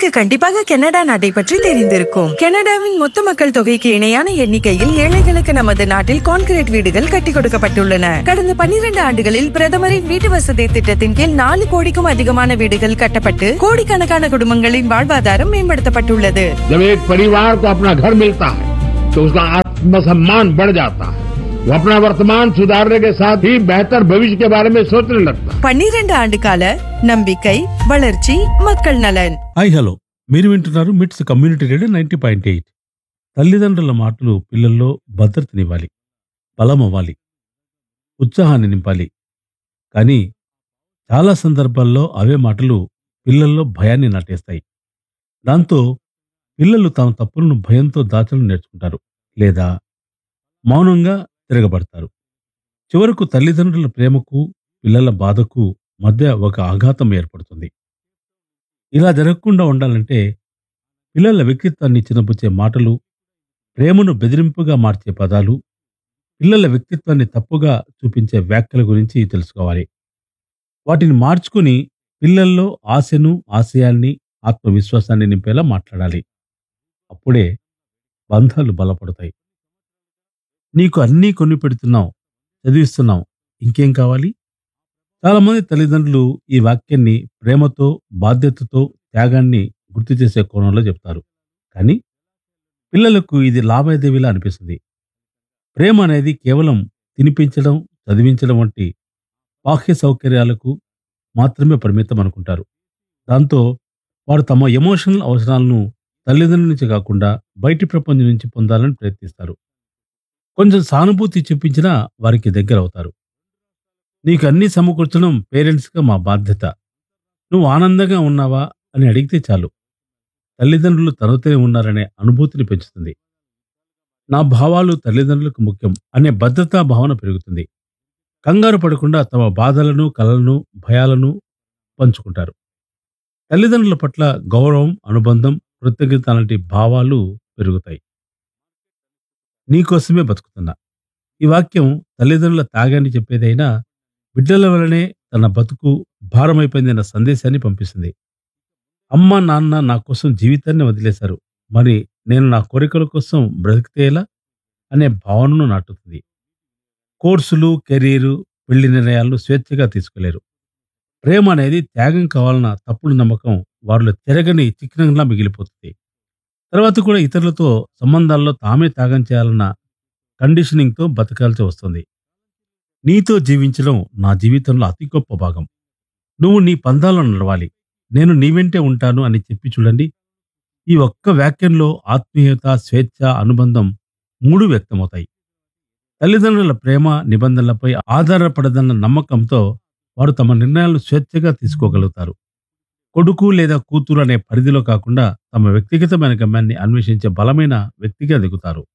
உங்களுக்கு கண்டிப்பாக கனடா நாட்டை பற்றி தெரிந்திருக்கும். கனடாவின் மொத்த மக்கள் தொகைக்கு இணையான எண்ணிக்கையில் ஏழைகளுக்கு நமது நாட்டில் கான்கிரீட் வீடுகள் கட்டி கொடுக்கப்பட்டுள்ளன. கடந்த 12 ஆண்டுகளில் பிரதமரின் வீட்டு வசதி திட்டத்தின் கீழ் 4 கோடிக்கும் அதிகமான வீடுகள் கட்டப்பட்டு கோடிக்கணக்கான குடும்பங்களின் வாழ்வாதாரம் மேம்படுத்தப்பட்டுள்ளது. जब एक परिवार को अपना घर मिलता है तो उसका आत्मसम्मान बढ़ जाता है। वो अपना वर्तमान सुधारने के साथ ही बेहतर भविष्य के बारे में सोचने लगता है। 12 ఆండు కాల నంబికై వளர்ச்சி மக்கள் నలన్. హాయ్ హలో, మీరు వింటున్నారు మిట్స్ కమ్యూనిటీ రేడియో 90.8. తల్లిదండ్రుల మాటలు పిల్లల్లో భద్రతనివ్వాలి, బలమవ్వాలి, ఉత్సాహాన్ని నింపాలి. కానీ చాలా సందర్భాల్లో అవే మాటలు పిల్లల్లో భయాన్ని నాటేస్తాయి. దాంతో పిల్లలు తమ తప్పులను భయంతో దాచడం నేర్చుకుంటారు, లేదా మౌనంగా తిరగబడతారు. చివరకు తల్లిదండ్రుల ప్రేమకు పిల్లల బాధకు మధ్య ఒక ఆఘాతం ఏర్పడుతుంది. ఇలా జరగకుండా ఉండాలంటే పిల్లల వ్యక్తిత్వాన్ని చిన్నపుచ్చే మాటలు, ప్రేమను బెదిరింపుగా మార్చే పదాలు, పిల్లల వ్యక్తిత్వాన్ని తప్పుగా చూపించే వ్యాఖ్యల గురించి తెలుసుకోవాలి. వాటిని మార్చుకుని పిల్లల్లో ఆశను, ఆశయాల్ని, ఆత్మవిశ్వాసాన్ని నింపేలా మాట్లాడాలి. అప్పుడే బంధాలు బలపడతాయి. నీకు అన్నీ కొని పెడుతున్నావు, చదివిస్తున్నావు, ఇంకేం కావాలి? చాలామంది తల్లిదండ్రులు ఈ వాక్యాన్ని ప్రేమతో, బాధ్యతతో, త్యాగాన్ని గుర్తు చేసే కోణంలో చెప్తారు. కానీ పిల్లలకు ఇది లావాదేవీలా అనిపిస్తుంది. ప్రేమ అనేది కేవలం తినిపించడం, చదివించడం వంటి బాహ్య సౌకర్యాలకు మాత్రమే పరిమితం అనుకుంటారు. దాంతో వారు తమ ఎమోషనల్ అవసరాలను తల్లిదండ్రుల నుంచి కాకుండా బయటి ప్రపంచం నుంచి పొందాలని ప్రయత్నిస్తారు. కొంచెం సానుభూతి చూపించినా వారికి దగ్గర అవుతారు. నీకు అన్నీ సమకూర్చడం పేరెంట్స్గా మా బాధ్యత, నువ్వు ఆనందంగా ఉన్నావా అని అడిగితే చాలు, తల్లిదండ్రులు తనతోనే ఉన్నారనే అనుభూతిని పెంచుతుంది. నా భావాలు తల్లిదండ్రులకు ముఖ్యం అనే భద్రతా భావన పెరుగుతుంది. కంగారు పడకుండా తమ బాధలను, కలలను, భయాలను పంచుకుంటారు. తల్లిదండ్రుల పట్ల గౌరవం, అనుబంధం, కృతజ్ఞత లాంటి భావాలు పెరుగుతాయి. నీకోసమే బతుకుతున్నా. ఈ వాక్యం తల్లిదండ్రుల త్యాగాన్ని చెప్పేదైనా బిడ్డల వలనే తన బతుకు భారమైపోయిందన్న సందేశాన్ని పంపిస్తుంది. అమ్మ నాన్న నా కోసం జీవితాన్ని వదిలేశారు, మరి నేను నా కోరికల కోసం బ్రతికితే ఎలా అనే భావనను నాటుతుంది. కోర్సులు, కెరీరు, పెళ్లి నిర్ణయాలను స్వేచ్ఛగా తీసుకోలేరు. ప్రేమ అనేది త్యాగం కావాలన్న తప్పుడు నమ్మకం వారిలో చెరగని చిహ్నంలా మిగిలిపోతుంది. తర్వాత కూడా ఇతరులతో సంబంధాల్లో తామే త్యాగం చేయాలన్న కండిషనింగ్తో బతకాల్సి వస్తుంది. నీతో జీవించడం నా జీవితంలో అతి గొప్ప భాగం. నువ్వు నీ పందాలను నడవాలి, నేను నీ వెంటే ఉంటాను అని చెప్పి చూడండి. ఈ ఒక్క వాక్యంలో ఆత్మీయత, స్వేచ్ఛ, అనుబంధం 3 వ్యక్తమవుతాయి. తల్లిదండ్రుల ప్రేమ నిబంధనలపై ఆధారపడదన్న నమ్మకంతో వారు తమ నిర్ణయాలను స్వేచ్ఛగా తీసుకోగలుగుతారు. కొడుకు లేదా కూతురు అనే పరిధిలో కాకుండా తమ వ్యక్తిగతమైన గమ్యాన్ని అన్వేషించే బలమైన వ్యక్తిగా దిగుతారు.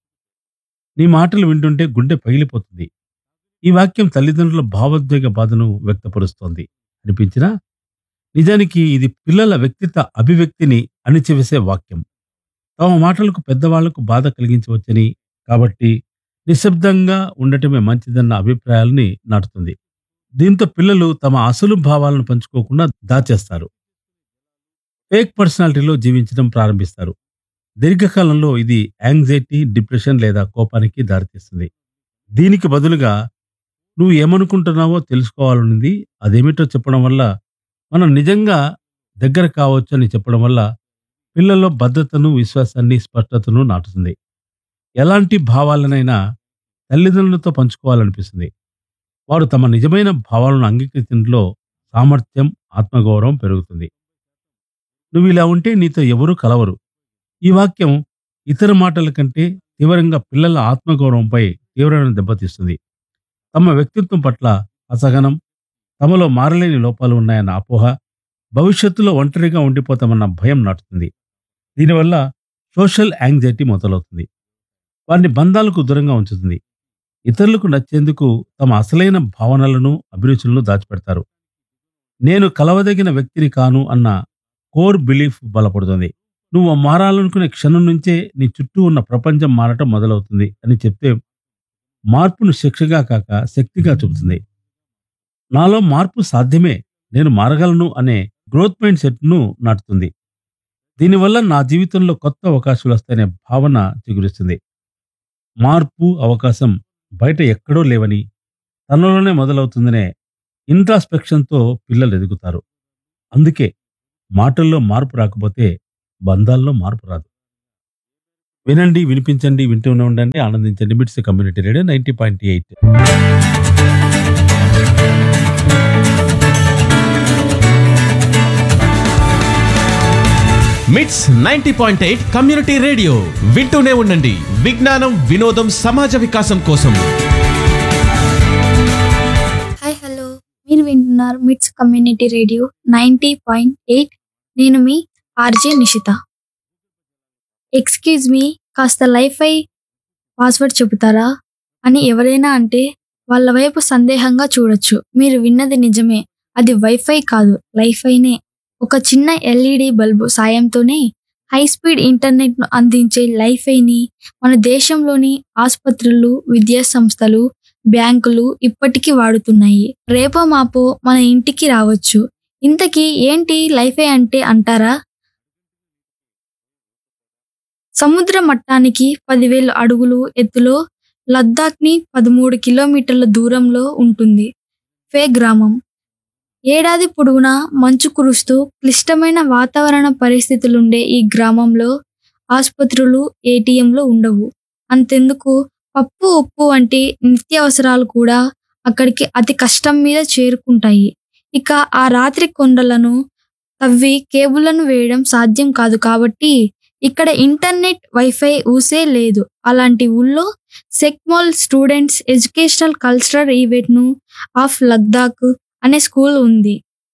నీ మాటలు వింటుంటే గుండె పగిలిపోతుంది. ఈ వాక్యం తల్లిదండ్రుల భావోద్వేగ బాధను వ్యక్తపరుస్తోంది అనిపించినా నిజానికి ఇది పిల్లల వ్యక్తిత్వ అభివ్యక్తిని అణిచివేసే వాక్యం. తమ మాటలకు పెద్దవాళ్లకు బాధ కలిగించవచ్చని, కాబట్టి నిశ్శబ్దంగా ఉండటమే మంచిదన్న అభిప్రాయాలని నాటుతుంది. దీంతో పిల్లలు తమ అసలు భావాలను పంచుకోకుండా దాచేస్తారు. ఫేక్ పర్సనాలిటీలో జీవించడం ప్రారంభిస్తారు. దీర్ఘకాలంలో ఇది యాంగ్జైటీ, డిప్రెషన్ లేదా కోపానికి దారితీస్తుంది. దీనికి బదులుగా నువ్వు ఏమనుకుంటున్నావో తెలుసుకోవాలనుంది, అదేమిటో చెప్పడం వల్ల మనం నిజంగా దగ్గర కావచ్చు అని చెప్పడం వల్ల పిల్లల్లో భద్రతను, విశ్వాసాన్ని, స్పష్టతను నాటుతుంది. ఎలాంటి భావాలనైనా తల్లిదండ్రులతో పంచుకోవాలనిపిస్తుంది. వారు తమ నిజమైన భావాలను అంగీకరించడంలో సామర్థ్యం, ఆత్మగౌరవం పెరుగుతుంది. నువ్వు ఇలా ఉంటే నీతో ఎవరూ కలవరు. ఈ వాక్యం ఇతర మాటల కంటే తీవ్రంగా పిల్లల ఆత్మగౌరవంపై తీవ్రమైన దెబ్బతీస్తుంది. తమ వ్యక్తిత్వం పట్ల అసహనం, తమలో మారలేని లోపాలు ఉన్నాయన్న అపోహ, భవిష్యత్తులో ఒంటరిగా ఉండిపోతామన్న భయం నాటుతుంది. దీనివల్ల సోషల్ యాంగ్జైటీ మొదలవుతుంది. వారిని బంధాలకు దూరంగా ఉంచుతుంది. ఇతరులకు నచ్చేందుకు తమ అసలైన భావనలను, అభిరుచులను దాచిపెడతారు. నేను కలవదగిన వ్యక్తిని కాను అన్న కోర్ బిలీఫ్ బలపడుతుంది. నువ్వు మారాలనుకునే క్షణం నుంచే నీ చుట్టూ ఉన్న ప్రపంచం మారటం మొదలవుతుంది అని చెప్తే మార్పును శిక్షగా కాక శక్తిగా చూపుతుంది. నాలో మార్పు సాధ్యమే, నేను మారగలను అనే గ్రోత్ మైండ్ సెట్ను నాటుతుంది. దీనివల్ల నా జీవితంలో కొత్త అవకాశాలు వస్తాయనే భావన చిగురిస్తుంది. మార్పు, అవకాశం బయట ఎక్కడో లేవని, తనలోనే మొదలవుతుందనే ఇంట్రాస్పెక్షన్‌తో పిల్లలు ఎదుగుతారు. అందుకే మాటల్లో మార్పు రాకపోతే బంధాల్లో మార్పు రాదు. వినండి, వినిపించండి, వింటూనే ఉండండి, ఆనందించండి. మిట్స్ కమ్యూనిటీ రేడియో 90.8. మిట్స్ 90.8 కమ్యూనిటీ రేడియో వింటూనే ఉండండి. విజ్ఞానం, వినోదం, సమాజ వికాసం కోసం. హాయ్ హలో, మీరు వింటున్నారు మిట్స్ కమ్యూనిటీ రేడియో 90.8. నేను మీ ఆర్జే నిషిత. ఎక్స్క్యూజ్ మీ, కాస్త లైఫై పాస్వర్డ్ చెబుతారా అని ఎవరైనా అంటే వాళ్ళ వైపు సందేహంగా చూడొచ్చు. మీరు విన్నది నిజమే, అది వైఫై కాదు, లైఫైనే. ఒక చిన్న ఎల్ఈడి బల్బు సాయంతోనే హై స్పీడ్ ఇంటర్నెట్ను అందించే లైఫైని మన దేశంలోని ఆసుపత్రులు, విద్యా సంస్థలు, బ్యాంకులు ఇప్పటికీ వాడుతున్నాయి. రేపో మాపో మన ఇంటికి రావచ్చు. ఇంతకీ ఏంటి లైఫై అంటే అంటారా? సముద్ర మట్టానికి 10,000 అడుగులు ఎత్తులో లద్దాఖ్ని 13 కిలోమీటర్ల దూరంలో ఉంటుంది ఫే గ్రామం. ఏడాది పొడవునా మంచు కురుస్తూ క్లిష్టమైన వాతావరణ పరిస్థితులుండే ఈ గ్రామంలో ఆసుపత్రులు, ఏటీఎంలు ఉండవు. అంతెందుకు, పప్పు, ఉప్పు వంటి నిత్యావసరాలు కూడా అక్కడికి అతి కష్టం మీద చేరుకుంటాయి. ఇక ఆ రాత్రి కొండలను తవ్వి కేబుళ్లను వేయడం సాధ్యం కాదు కాబట్టి ఇక్కడ ఇంటర్నెట్, వైఫై ఊసే లేదు. అలాంటి ఊళ్ళో సెక్మోల్ students educational cultural event of Ladakh అనే స్కూల్ ఉంది.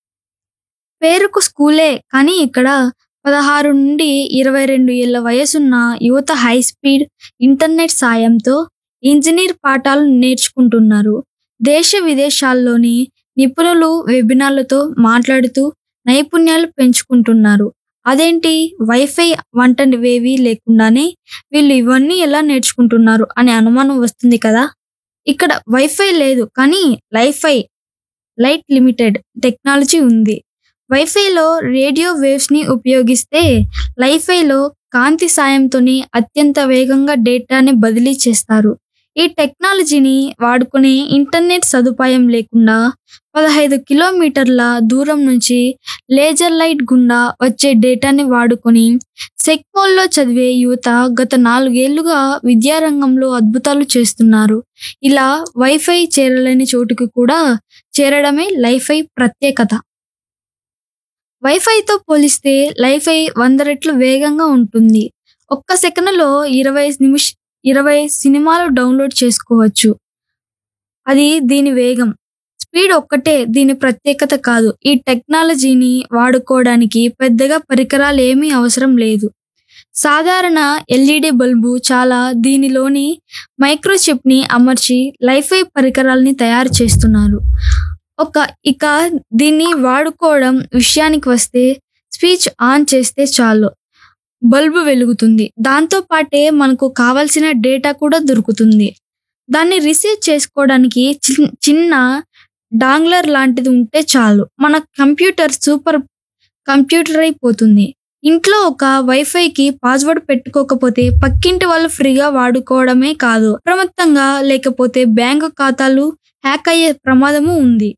పేరుకు స్కూలే కానీ ఇక్కడ 16 నుండి 22 ఏళ్ల వయసున్న యువత హై స్పీడ్ ఇంటర్నెట్ సాయంతో ఇంజనీర్ పాఠాలు నేర్చుకుంటున్నారు. దేశ విదేశాల్లోని నిపుణులు వెబినార్లతో మాట్లాడుతూ నైపుణ్యాలు పెంచుకుంటున్నారు. అదేంటి, వైఫై వంటవేవీ లేకుండానే వీళ్ళు ఇవన్నీ ఎలా నేర్చుకుంటున్నారు అనే అనుమానం వస్తుంది కదా. ఇక్కడ వైఫై లేదు కానీ లైట్ లిమిటెడ్ టెక్నాలజీ ఉంది. వైఫైలో రేడియో వేవ్స్ని ఉపయోగిస్తే లైఫైలో కాంతి సాయంతోనే అత్యంత వేగంగా డేటాని బదిలీ చేస్తారు. ఈ టెక్నాలజీని వాడుకునే ఇంటర్నెట్ సదుపాయం లేకుండా 15 కిలోమీటర్ల దూరం నుంచి లేజర్ లైట్ గుండా వచ్చే డేటాని వాడుకొని సెక్మోల్లో చదివే యువత గత 4 ఏళ్లుగా విద్యారంగంలో అద్భుతాలు చేస్తున్నారు. ఇలా వైఫై చేరలేని చోటుకి కూడా చేరడమే లైఫై ప్రత్యేకత. వైఫైతో పోలిస్తే లైఫై 100 రెట్లు వేగంగా ఉంటుంది. ఒక్క సెకనులో 20 సినిమాలు డౌన్లోడ్ చేసుకోవచ్చు. అది దీని వేగం. స్పీడ్ ఒక్కటే దీని ప్రత్యేకత కాదు. ఈ టెక్నాలజీని వాడుకోవడానికి పెద్దగా పరికరాలు ఏమీ అవసరం లేదు. సాధారణ ఎల్ఈడి బల్బు చాలా దీనిలోని మైక్రోచిప్ని అమర్చి లైఫై పరికరాల్ని తయారు చేస్తున్నారు. ఇక దీన్ని వాడుకోవడం విషయానికి వస్తే స్విచ్ ఆన్ చేస్తే చాలు, బల్బు వెలుగుతుంది. దాంతో పాటే మనకు కావలసిన డేటా కూడా దొరుకుతుంది. దాన్ని రిసీవ్ చేసుకోవడానికి చిన్న డాంగ్లర్ లాంటిది ఉంటే చాలు, మన కంప్యూటర్ సూపర్ కంప్యూటర్ అయిపోతుంది. ఇంట్లో ఒక వైఫైకి పాస్వర్డ్ పెట్టుకోకపోతే పక్కింటి వాళ్ళు ఫ్రీగా వాడుకోవడమే కాదు, అప్రమత్తంగా లేకపోతే బ్యాంకు ఖాతాలు హ్యాక్ అయ్యే ప్రమాదము ఉంది.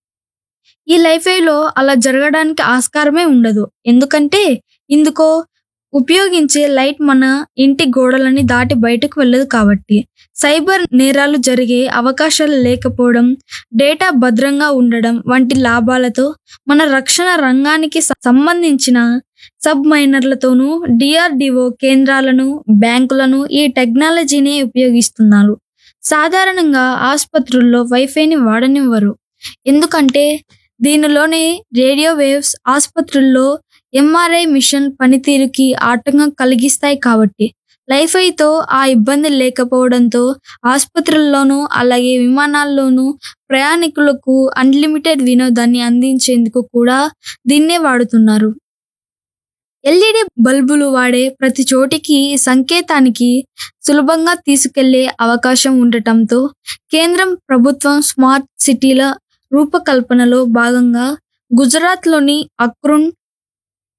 ఈ లైఫైలో అలా జరగడానికి ఆస్కారమే ఉండదు. ఎందుకంటే ఇందుకో ఉపయోగించే లైట్ మన ఇంటి గోడలని దాటి బయటకు వెళ్ళదు కాబట్టి. సైబర్ నేరాలు జరిగే అవకాశాలు లేకపోవడం, డేటా భద్రంగా ఉండడం వంటి లాభాలతో మన రక్షణ రంగానికి సంబంధించిన సబ్ మైనర్లతోనూ డిఆర్డిఓ కేంద్రాలను, బ్యాంకులను ఈ టెక్నాలజీని ఉపయోగిస్తున్నారు. సాధారణంగా ఆసుపత్రుల్లో వైఫైని వాడనివ్వరు. ఎందుకంటే దీనిలోని రేడియో వేవ్స్ ఆసుపత్రుల్లో ఎంఆర్ఐ మిషన్ పనితీరుకి ఆటంకం కలిగిస్తాయి కాబట్టి. లైఫైతో ఆ ఇబ్బంది లేకపోవడంతో ఆసుపత్రుల్లోనూ అలాగే విమానాల్లోనూ ప్రయాణికులకు అన్లిమిటెడ్ వినోదాన్ని అందించేందుకు కూడా దీన్నే వాడుతున్నారు. ఎల్ఈడి బల్బులు వాడే ప్రతి చోటికి సంకేతానికి సులభంగా తీసుకెళ్లే అవకాశం ఉండటంతో కేంద్రం ప్రభుత్వం స్మార్ట్ సిటీల రూపకల్పనలో భాగంగా గుజరాత్లోని అక్రూన్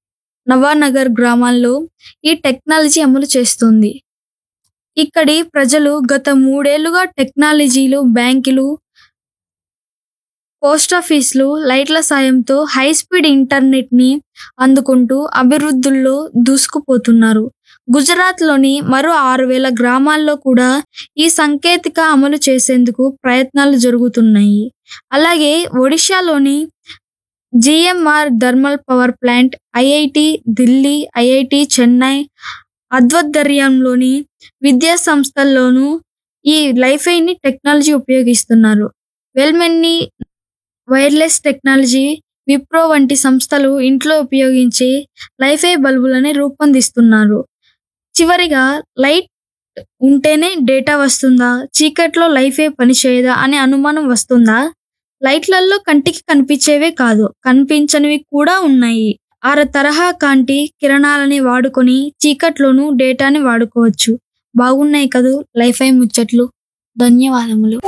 నవానగర్ గ్రామాల్లో ఈ టెక్నాలజీ అమలు చేస్తుంది. ఇక్కడి ప్రజలు గత 3 ఏళ్లుగా టెక్నాలజీలు, బ్యాంకులు, పోస్టాఫీసులు, లైట్ల సాయంతో హై స్పీడ్ ఇంటర్నెట్ని అందుకుంటూ అభివృద్ధుల్లో దూసుకుపోతున్నారు. గుజరాత్లోని మరో 6,000 గ్రామాల్లో కూడా ఈ సాంకేతిక అమలు చేసేందుకు ప్రయత్నాలు జరుగుతున్నాయి. అలాగే ఒడిశాలోని GMR thermal power plant, IIT Delhi, IIT Chennai, ఆధ్వర్యంలోని విద్యా సంస్థల్లోనూ ఈ లైఫైని టెక్నాలజీ ఉపయోగిస్తున్నారు. వెల్మెన్ని వైర్లెస్ టెక్నాలజీ, విప్రో వంటి సంస్థలు ఇంట్లో ఉపయోగించే లైఫై బల్బులని రూపొందిస్తున్నారు. చివరిగా, లైట్ ఉంటేనే డేటా వస్తుందా, చీకట్లో లైఫై పనిచేయదా అనే అనుమానం వస్తుందా? లైట్లలో కంటికి కనిపించేవే కాదు, కనిపించనివి కూడా ఉన్నాయి. తరహా కాంతి కిరణాలని వాడుకొని చీకట్లోనూ డేటాని వాడుకోవచ్చు. బాగున్నాయి కదూ లైఫై ముచ్చట్లు. ధన్యవాదములు.